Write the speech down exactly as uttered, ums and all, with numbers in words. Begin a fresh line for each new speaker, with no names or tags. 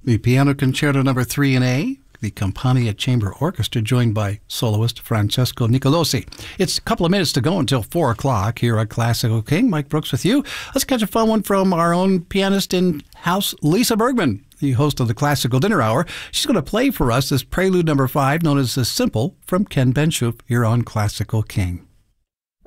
The Piano Concerto Number three in A, the Campania Chamber Orchestra, joined by soloist Francesco Nicolosi. It's a couple of minutes to go until four o'clock here at Classical King. Mike Brooks with you. Let's catch a fun one from our own pianist in-house, Lisa Bergman, the host of the Classical Dinner Hour. She's going to play for us this Prelude Number five, known as the Simple, from Ken Benchoof, here on Classical King.